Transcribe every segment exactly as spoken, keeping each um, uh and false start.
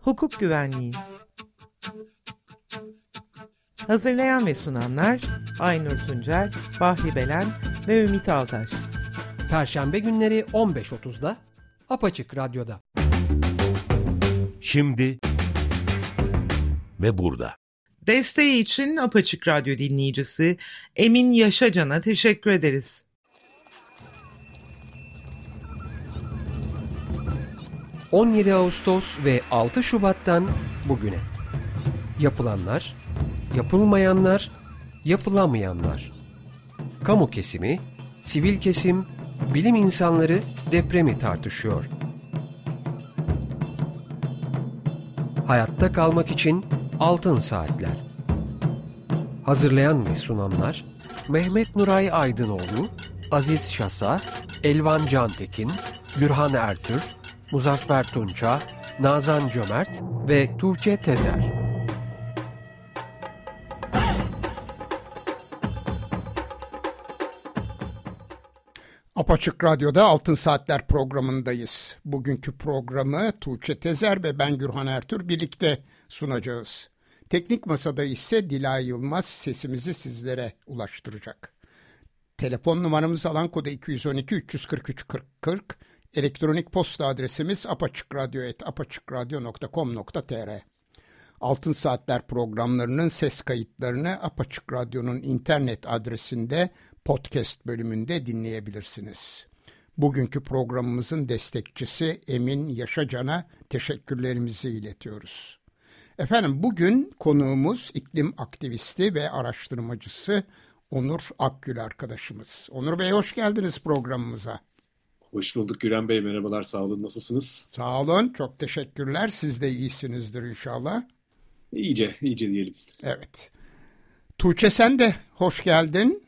hukuk güvenliği. Hazırlayan ve sunanlar Aynur Tuncel, Bahri Belen ve Ümit Altaş. Perşembe günleri on beş otuzda Apaçık Radyo'da. Şimdi ve burada. Desteği için Apaçık Radyo dinleyicisi Emin Yaşacan'a teşekkür ederiz. on yedi Ağustos ve altı Şubat'tan bugüne. Yapılanlar, yapılmayanlar, yapılamayanlar. Kamu kesimi, sivil kesim, bilim insanları depremi tartışıyor. Hayatta kalmak için altın saatler. Hazırlayan ve sunanlar Mehmet Nuray Aydınoğlu, Aziz Şasa, Elvan Cantekin, Gürhan Ertür, Muzaffer Tunça, Nazan Cömert ve Tuğçe Tezer. Apaçık Radyo'da Altın Saatler programındayız. Bugünkü programı Tuğçe Tezer ve ben Gürhan Ertür birlikte sunacağız. Teknik masada ise Dilay Yılmaz sesimizi sizlere ulaştıracak. Telefon numaramız alan kodu iki yüz on iki üç yüz kırk üç kırk kırk. Elektronik posta adresimiz apaçıkradyo et apaçıkradyo nokta com nokta tr. Altın Saatler programlarının ses kayıtlarını Apaçık Radyo'nun internet adresinde podcast bölümünde dinleyebilirsiniz. Bugünkü programımızın destekçisi Emin Yaşacan'a teşekkürlerimizi iletiyoruz. Efendim bugün konuğumuz iklim aktivisti ve araştırmacısı Onur Akgül arkadaşımız. Onur Bey hoş geldiniz programımıza. Hoş bulduk Güren Bey, merhabalar, sağ olun, nasılsınız? Sağ olun, çok teşekkürler. Siz de iyisinizdir inşallah. İyice, iyice diyelim. Evet. Tuğçe sen de hoş geldin.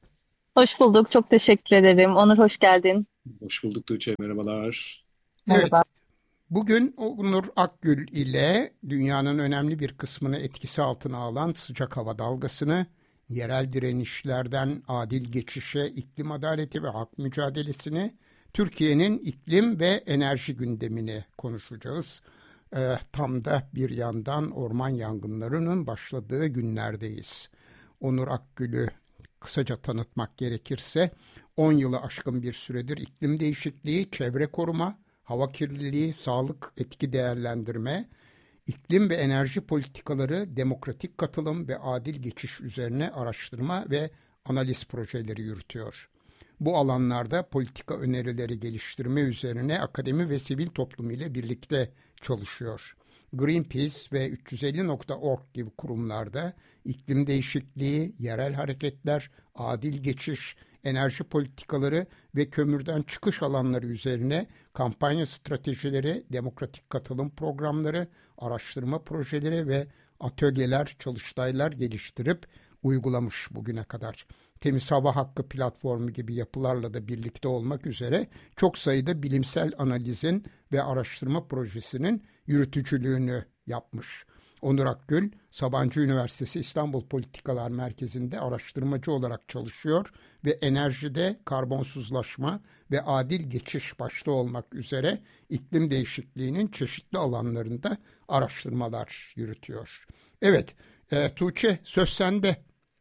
Hoş bulduk, çok teşekkür ederim. Onur hoş geldin. Hoş bulduk Tuğçe, merhabalar. Merhaba. Evet, bugün Onur Akgül ile dünyanın önemli bir kısmını etkisi altına alan sıcak hava dalgasını, yerel direnişlerden adil geçişe, iklim adaleti ve hak mücadelesini, Türkiye'nin iklim ve enerji gündemini konuşacağız. Ee, tam da bir yandan orman yangınlarının başladığı günlerdeyiz. Onur Akgül'ü kısaca tanıtmak gerekirse on yılı aşkın bir süredir iklim değişikliği, çevre koruma, hava kirliliği, sağlık etki değerlendirme, iklim ve enerji politikaları, demokratik katılım ve adil geçiş üzerine araştırma ve analiz projeleri yürütüyor. Bu alanlarda politika önerileri geliştirme üzerine akademi ve sivil toplum ile birlikte çalışıyor. Greenpeace ve üç yüz elli nokta org gibi kurumlarda iklim değişikliği, yerel hareketler, adil geçiş, enerji politikaları ve kömürden çıkış alanları üzerine kampanya stratejileri, demokratik katılım programları, araştırma projeleri ve atölyeler, çalıştaylar geliştirip uygulamış bugüne kadar. Temiz Hava Hakkı platformu gibi yapılarla da birlikte olmak üzere çok sayıda bilimsel analizin ve araştırma projesinin yürütücülüğünü yapmış. Onur Akgül, Sabancı Üniversitesi İstanbul Politikalar Merkezi'nde araştırmacı olarak çalışıyor ve enerjide karbonsuzlaşma ve adil geçiş başta olmak üzere iklim değişikliğinin çeşitli alanlarında araştırmalar yürütüyor. Evet, e, Tuğçe söz sende.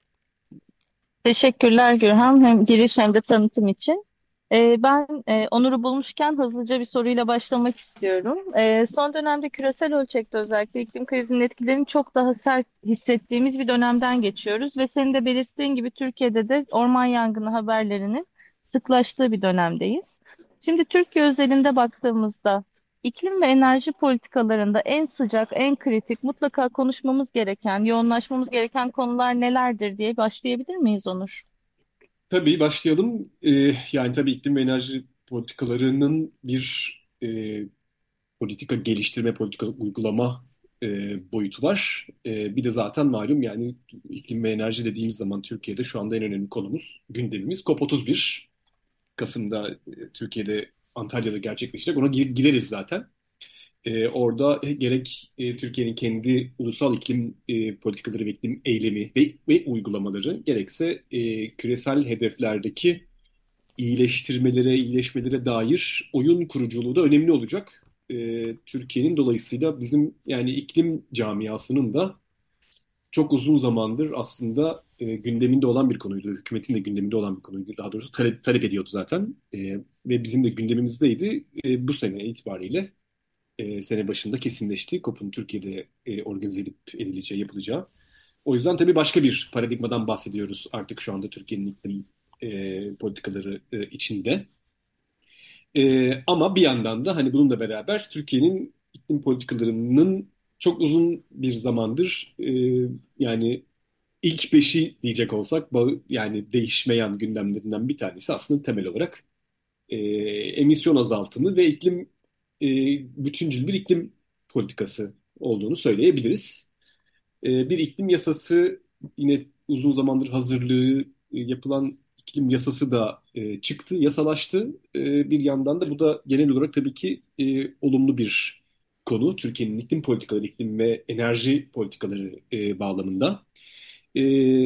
Teşekkürler Gürhan, hem giriş hem de tanıtım için. Ee, ben e, Onur'u bulmuşken hızlıca bir soruyla başlamak istiyorum. Ee, son dönemde küresel ölçekte özellikle iklim krizinin etkilerini çok daha sert hissettiğimiz bir dönemden geçiyoruz ve senin de belirttiğin gibi Türkiye'de de orman yangını haberlerinin sıklaştığı bir dönemdeyiz. Şimdi Türkiye özelinde baktığımızda iklim ve enerji politikalarında en sıcak, en kritik, mutlaka konuşmamız gereken, yoğunlaşmamız gereken konular nelerdir diye başlayabilir miyiz Onur? Tabii başlayalım. Ee, yani tabii iklim ve enerji politikalarının bir e, politika geliştirme, politika uygulama e, boyutu var. E, bir de zaten malum yani iklim ve enerji dediğimiz zaman Türkiye'de şu anda en önemli konumuz, gündemimiz COP otuz bir. Kasım'da e, Türkiye'de, Antalya'da gerçekleşecek. Ona gir- gireriz zaten. E, orada gerek e, Türkiye'nin kendi ulusal iklim e, politikaları ve iklim eylemi ve, ve uygulamaları, gerekse e, küresel hedeflerdeki iyileştirmelere, iyileşmelere dair oyun kuruculuğu da önemli olacak. e, Türkiye'nin dolayısıyla bizim yani iklim camiasının da çok uzun zamandır aslında e, gündeminde olan bir konuydu. Hükümetin de gündeminde olan bir konuydu. Daha doğrusu talep, talep ediyordu zaten. E, ve bizim de gündemimizdeydi. E, bu sene itibariyle e, sene başında kesinleşti. COP'un Türkiye'de e, organize edip edileceği, yapılacağı. O yüzden tabii başka bir paradigmadan bahsediyoruz artık şu anda Türkiye'nin iklim e, politikaları e, içinde. E, ama bir yandan da hani bununla beraber Türkiye'nin iklim politikalarının çok uzun bir zamandır e, yani ilk beşi diyecek olsak yani değişmeyen gündemlerinden bir tanesi aslında temel olarak e, emisyon azaltımı ve iklim e, bütüncül bir iklim politikası olduğunu söyleyebiliriz. E, bir iklim yasası yine uzun zamandır hazırlığı e, yapılan iklim yasası da e, çıktı, yasalaştı. E, bir yandan da bu da genel olarak tabii ki e, olumlu bir konu. Türkiye'nin iklim politikaları, iklim ve enerji politikaları e, bağlamında. E,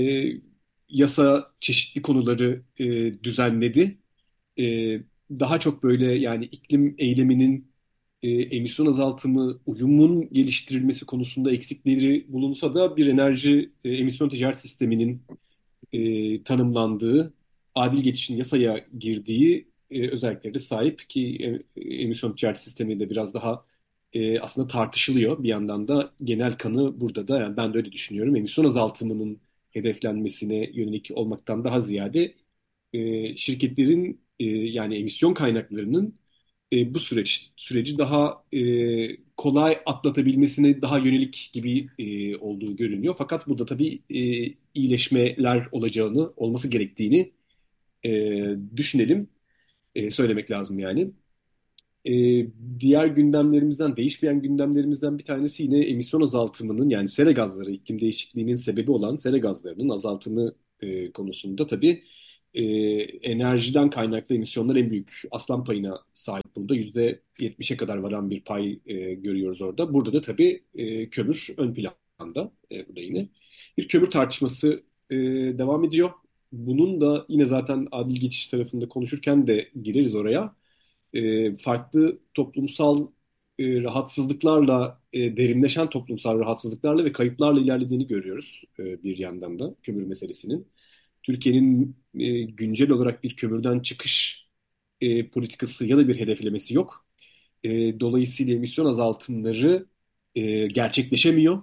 Yasa çeşitli konuları e, düzenledi. E, Daha çok böyle yani iklim eyleminin e, emisyon azaltımı, uyumun geliştirilmesi konusunda eksikleri bulunsa da bir enerji e, emisyon ticaret sisteminin e, tanımlandığı, adil geçişin yasaya girdiği e, özelliklere sahip ki e, emisyon ticaret sistemi de biraz daha e, aslında tartışılıyor. Bir yandan da genel kanı burada da yani ben de öyle düşünüyorum. Emisyon azaltımının hedeflenmesine yönelik olmaktan daha ziyade e, şirketlerin e, yani emisyon kaynaklarının e, bu süreç süreci daha e, kolay atlatabilmesine daha yönelik gibi e, olduğu görünüyor. Fakat burada tabii e, iyileşmeler olacağını, olması gerektiğini e, düşünelim, e, söylemek lazım yani. E, Diğer gündemlerimizden, değişmeyen gündemlerimizden bir tanesi yine emisyon azaltımının yani sera gazları, iklim değişikliğinin sebebi olan sera gazlarının azaltımı e, konusunda tabii e, enerjiden kaynaklı emisyonlar en büyük aslan payına sahip burada. yüzde yetmişe kadar varan bir pay e, görüyoruz orada. Burada da tabii e, kömür ön planda. E, burada yine bir kömür tartışması e, devam ediyor. Bunun da yine zaten adil geçiş tarafında konuşurken de gireriz oraya e, farklı toplumsal e, rahatsızlıklarla, e, derinleşen toplumsal rahatsızlıklarla ve kayıplarla ilerlediğini görüyoruz e, bir yandan da kömür meselesinin. Türkiye'nin e, güncel olarak bir kömürden çıkış e, politikası ya da bir hedeflemesi yok. E, dolayısıyla emisyon azaltımları e, gerçekleşemiyor.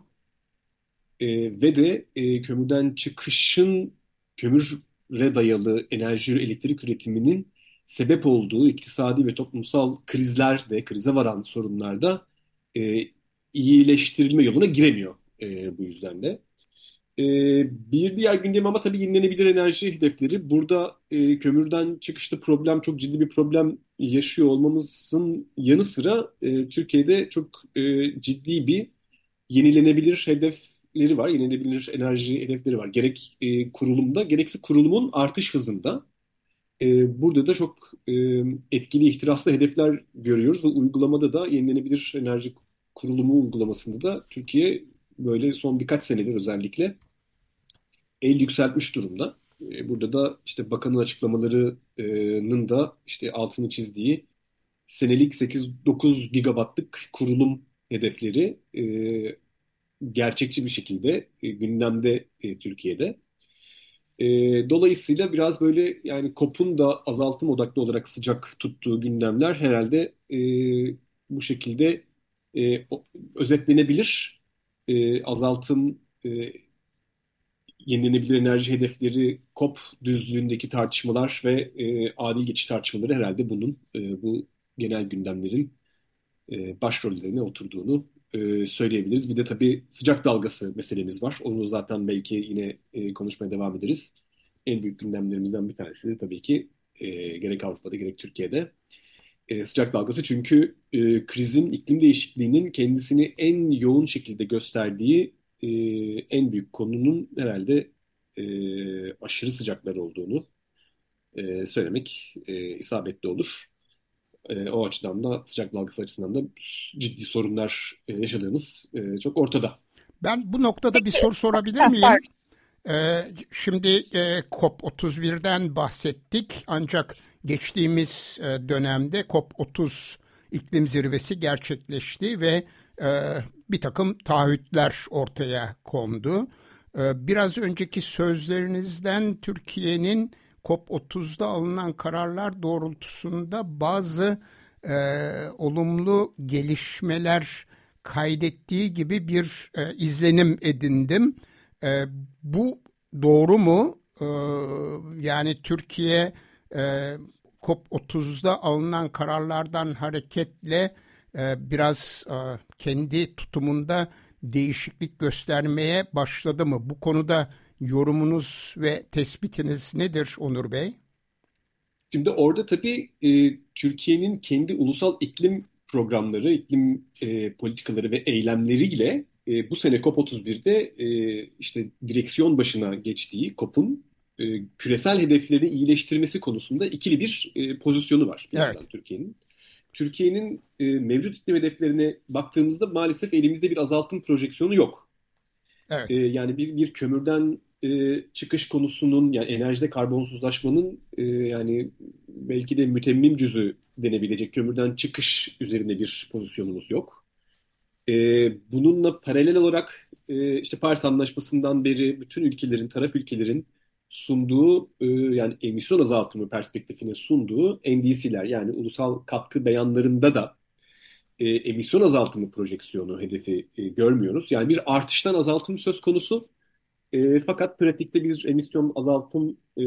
E, ve de e, kömürden çıkışın kömüre dayalı enerji elektrik üretiminin sebep olduğu iktisadi ve toplumsal krizlerde, krize varan sorunlarda e, iyileştirilme yoluna giremiyor e, bu yüzden de. E, Bir diğer gündem ama tabii yenilenebilir enerji hedefleri. Burada e, kömürden çıkışta problem, çok ciddi bir problem yaşıyor olmamızın yanı sıra e, Türkiye'de çok e, ciddi bir yenilenebilir hedefleri var, yenilenebilir enerji hedefleri var. Gerek e, kurulumda, gerekse kurulumun artış hızında. E, burada da çok e, etkili, ihtiraslı hedefler görüyoruz ve uygulamada da yenilenebilir enerji kurulumu uygulamasında da Türkiye böyle son birkaç senedir özellikle el yükseltmiş durumda. E, burada da işte bakanın açıklamalarının da işte altını çizdiği senelik sekiz dokuz gigawattlık kurulum hedefleri e, gerçekçi bir şekilde e, gündemde e, Türkiye'de. E, Dolayısıyla biraz böyle yani COP'un da azaltım odaklı olarak sıcak tuttuğu gündemler herhalde e, bu şekilde e, o- özetlenebilir. E, azaltım, e, yenilenebilir enerji hedefleri, COP düzlüğündeki tartışmalar ve e, adil geçiş tartışmaları herhalde bunun e, bu genel gündemlerin e, başrollerine oturduğunu e, söyleyebiliriz. Bir de tabii sıcak dalgası meselemiz var. Onu zaten belki yine e, konuşmaya devam ederiz. En büyük gündemlerimizden bir tanesi de tabii ki e, gerek Avrupa'da gerek Türkiye'de e, sıcak dalgası. Çünkü e, krizin, iklim değişikliğinin kendisini en yoğun şekilde gösterdiği e, en büyük konunun herhalde e, aşırı sıcaklar olduğunu e, söylemek e, isabetli olur. E, o açıdan da sıcak dalgası açısından da ciddi sorunlar e, yaşadığımız e, çok ortada. Ben bu noktada bir soru sorabilir miyim? Ee, şimdi e, COP otuz birden bahsettik ancak geçtiğimiz e, dönemde COP otuz iklim zirvesi gerçekleşti ve e, bir takım taahhütler ortaya kondu. E, biraz önceki sözlerinizden Türkiye'nin COP otuzda alınan kararlar doğrultusunda bazı e, olumlu gelişmeler kaydettiği gibi bir e, izlenim edindim. E, bu doğru mu? E, yani Türkiye e, COP otuzda alınan kararlardan hareketle e, biraz e, kendi tutumunda değişiklik göstermeye başladı mı? Bu konuda yorumunuz ve tespitiniz nedir Onur Bey? Şimdi orada tabii e, Türkiye'nin kendi ulusal iklim programları, iklim e, politikaları ve eylemleriyle e, bu sene COP otuz birde e, işte direksiyon başına geçtiği COP'un e, küresel hedefleri iyileştirmesi konusunda ikili bir e, pozisyonu var bir Evet. yandan Türkiye'nin. Türkiye'nin e, mevcut iklim hedeflerine baktığımızda maalesef elimizde bir azaltım projeksiyonu yok. Evet. E, yani bir, bir kömürden e, çıkış konusunun, yani enerjide karbonsuzlaşmanın e, yani belki de mütemmim cüzü denebilecek kömürden çıkış üzerine bir pozisyonumuz yok. E, bununla paralel olarak e, işte Paris Anlaşması'ndan beri bütün ülkelerin, taraf ülkelerin sunduğu e, yani emisyon azaltımı perspektifine sunduğu N D C'ler, yani ulusal katkı beyanlarında da e, emisyon azaltımı projeksiyonu hedefi e, görmüyoruz. Yani bir artıştan azaltım söz konusu. E, fakat pratikte bir emisyon azaltım e,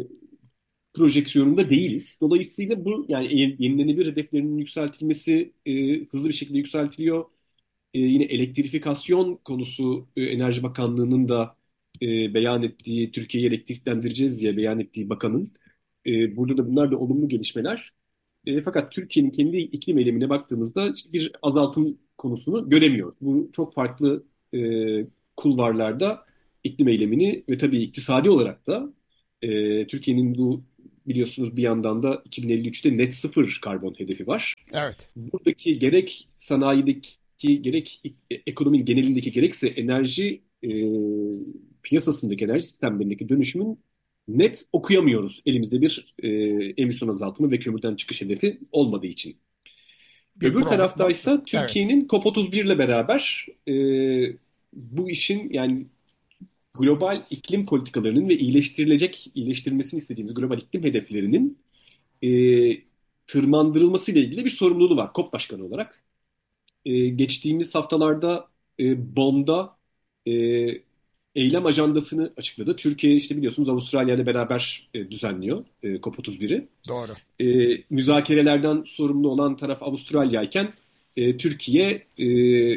projeksiyonunda değiliz. Dolayısıyla bu, yani yenilenebilir hedeflerinin yükseltilmesi e, hızlı bir şekilde yükseltiliyor. E, yine elektrifikasyon konusu, e, Enerji Bakanlığı'nın da e, beyan ettiği, Türkiye'yi elektriklendireceğiz diye beyan ettiği bakanın. E, burada da bunlar da olumlu gelişmeler. E, fakat Türkiye'nin kendi iklim eylemine baktığımızda işte bir azaltım konusunu göremiyoruz. Bu çok farklı e, kulvarlarda iklim eylemini ve tabii iktisadi olarak da e, Türkiye'nin bu, biliyorsunuz, bir yandan da iki bin elli üçte net sıfır karbon hedefi var. Evet. Buradaki gerek sanayideki, gerek ekonominin genelindeki, gerekse enerji e, piyasasındaki, enerji sistemlerindeki dönüşümün net okuyamıyoruz. Elimizde bir e, emisyon azaltımı ve kömürden çıkış hedefi olmadığı için. Bir Öbür problem. taraftaysa Evet. Türkiye'nin COP otuz bir ile beraber e, bu işin, yani global iklim politikalarının ve iyileştirilecek, iyileştirilmesini istediğimiz global iklim hedeflerinin e, tırmandırılması ile ilgili bir sorumluluğu var COP Başkanı olarak. E, geçtiğimiz haftalarda e, Bonn'da e, eylem ajandasını açıkladı. Türkiye, işte biliyorsunuz, Avustralya ile beraber e, düzenliyor e, COP otuz biri. Doğru. E, müzakerelerden sorumlu olan taraf Avustralya iken e, Türkiye e,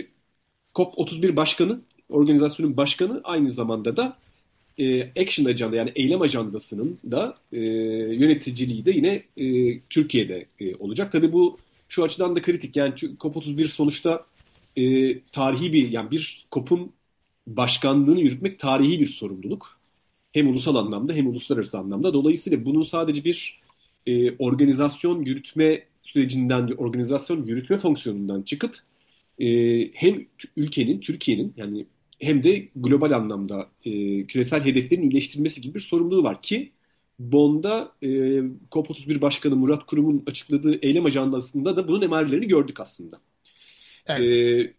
COP otuz bir başkanı, organizasyonun başkanı, aynı zamanda da e, Action Agenda, yani eylem ajandasının da e, yöneticiliği de yine e, Türkiye'de e, olacak. Tabii bu şu açıdan da kritik. Yani COP otuz bir sonuçta e, tarihi bir, yani bir COP'un başkanlığını yürütmek tarihi bir sorumluluk. Hem ulusal anlamda hem uluslararası anlamda. Dolayısıyla bunun sadece bir e, organizasyon yürütme sürecinden, bir organizasyon yürütme fonksiyonundan çıkıp e, hem ülkenin, Türkiye'nin, yani hem de global anlamda e, küresel hedeflerin iyileştirilmesi gibi bir sorumluluğu var ki Bonn'da e, COP otuz bir Başkanı Murat Kurum'un açıkladığı eylem ajandasında da bunun emarelerini gördük aslında. Evet. E,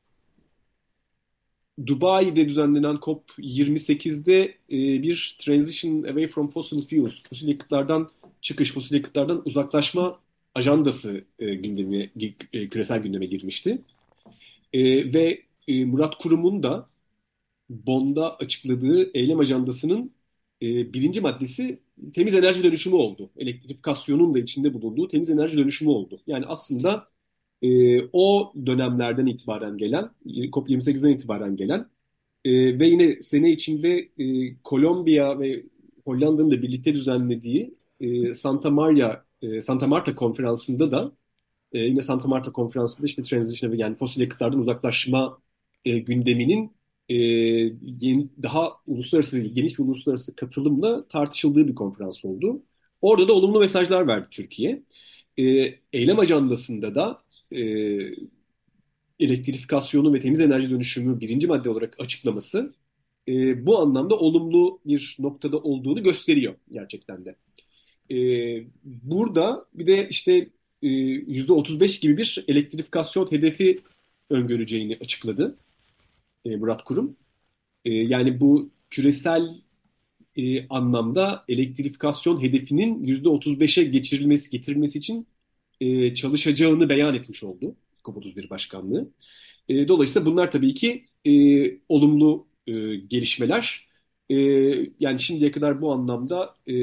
Dubai'de düzenlenen COP yirmi sekizde e, bir Transition Away from Fossil Fuels, fosil yakıtlardan çıkış, fosil yakıtlardan uzaklaşma ajandası e, gündeme, e, küresel gündeme girmişti. E, ve e, Murat Kurum'un da Bonn'da açıkladığı eylem ajandasının e, birinci maddesi temiz enerji dönüşümü oldu. Elektrifikasyonun da içinde bulunduğu temiz enerji dönüşümü oldu. Yani aslında e, o dönemlerden itibaren gelen, e, COP yirmi sekizden itibaren gelen e, ve yine sene içinde e, Kolombiya ve Hollanda'nın da birlikte düzenlediği e, Santa Maria, e, Santa Marta konferansında da e, yine Santa Marta konferansında işte transition, yani fosil yakıtlardan uzaklaşma e, gündeminin e, yeni, daha uluslararası, geniş bir uluslararası katılımla tartışıldığı bir konferans oldu. Orada da olumlu mesajlar verdi Türkiye. E, eylem ajandasında da e, elektrifikasyonu ve temiz enerji dönüşümü birinci madde olarak açıklaması e, bu anlamda olumlu bir noktada olduğunu gösteriyor gerçekten de. E, burada bir de işte e, yüzde otuz beş gibi bir elektrifikasyon hedefi öngöreceğini açıkladı e, Murat Kurum. E, yani bu küresel e, anlamda elektrifikasyon hedefinin yüzde otuz beşe geçirilmesi, getirilmesi için e, çalışacağını beyan etmiş oldu COP otuz bir Başkanlığı. E, dolayısıyla bunlar tabii ki e, olumlu e, gelişmeler. E, yani şimdiye kadar bu anlamda e,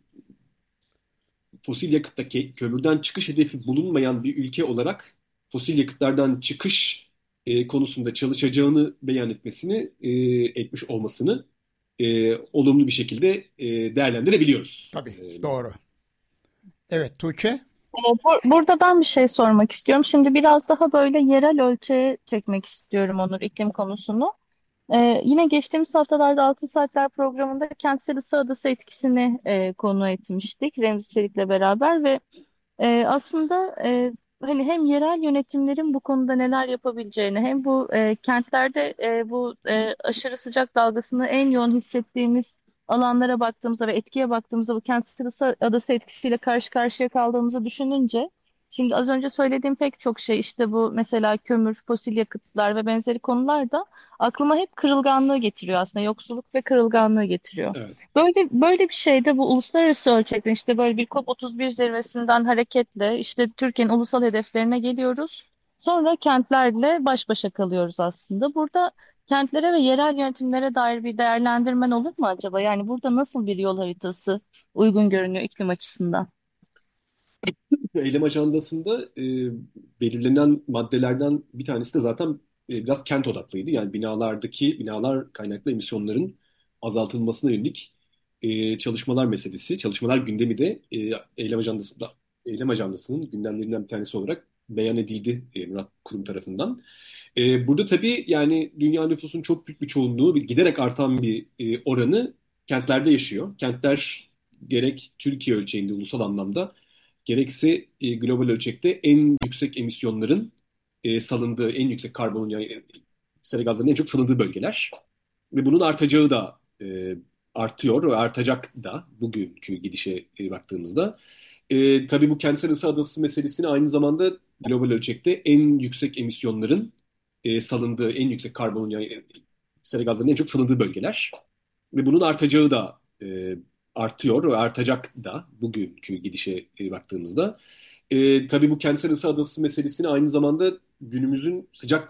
fosil yakıtta kömürden çıkış hedefi bulunmayan bir ülke olarak fosil yakıtlardan çıkış e, konusunda çalışacağını beyan etmesini, e, etmiş olmasını e, olumlu bir şekilde e, değerlendirebiliyoruz. Tabii, E, doğru. Evet, Tuğçe? Ee, bur- Burada ben bir şey sormak istiyorum. Şimdi biraz daha böyle yerel ölçeğe çekmek istiyorum Onur, iklim konusunu. Ee, yine geçtiğimiz haftalarda Altın Saatler programında kentsel ısı adası etkisini e, konu etmiştik Remzi Çelik'le beraber ve e, aslında e, hani hem yerel yönetimlerin bu konuda neler yapabileceğini hem bu e, kentlerde e, bu e, aşırı sıcak dalgasını en yoğun hissettiğimiz alanlara baktığımızda ve etkiye baktığımızda bu kentsel ısı adası etkisiyle karşı karşıya kaldığımızı düşününce şimdi az önce söylediğim pek çok şey işte bu mesela kömür, fosil yakıtlar ve benzeri konularda aklıma hep kırılganlığı getiriyor aslında. Yoksulluk ve kırılganlığı getiriyor. evet. Böyle böyle bir şeyde bu uluslararası ölçekte işte böyle bir COP otuz bir zirvesinden hareketle işte Türkiye'nin ulusal hedeflerine geliyoruz. Sonra kentlerle baş başa kalıyoruz aslında. Burada kentlere ve yerel yönetimlere dair bir değerlendirmen olur mu acaba? Yani burada nasıl bir yol haritası uygun görünüyor iklim açısından? Eylem ajandasında e, belirlenen maddelerden bir tanesi de zaten e, biraz kent odaklıydı. Yani binalardaki binalar kaynaklı emisyonların azaltılmasına yönelik e, çalışmalar meselesi, çalışmalar gündemi de e, eylem ajandasında eylem ajandasının gündemlerinden bir tanesi olarak beyan edildi e, Murat Kurum tarafından. E, burada tabii yani dünya nüfusunun çok büyük bir çoğunluğu ve giderek artan bir e, oranı kentlerde yaşıyor. Kentler gerek Türkiye ölçeğinde ulusal anlamda gerekse e, global ölçekte en yüksek emisyonların e, salındığı, en yüksek karbon yani e, sera gazlarının en çok salındığı bölgeler. Ve bunun artacağı da e, artıyor ve artacak da bugünkü gidişe e, baktığımızda. E, tabii bu kentsel ısı adası meselesini aynı zamanda global ölçekte en yüksek emisyonların e, salındığı, en yüksek karbon yani e, sera gazlarının en çok salındığı bölgeler. Ve bunun artacağı da e, artıyor ve artacak da bugünkü gidişe e, baktığımızda. E, tabii bu kentsel ısı adası meselesini aynı zamanda günümüzün sıcak